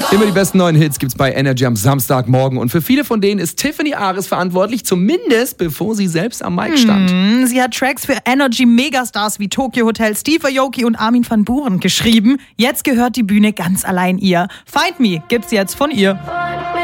Immer die besten neuen Hits gibt's bei Energy am Samstagmorgen. Und für viele von denen ist Tiffany Ares verantwortlich, zumindest bevor sie selbst am Mic stand. Sie hat Tracks für Energy-Megastars wie Tokyo Hotel, Steve Aoki und Armin van Buuren geschrieben. Jetzt gehört die Bühne ganz allein ihr. Find Me gibt's jetzt von ihr.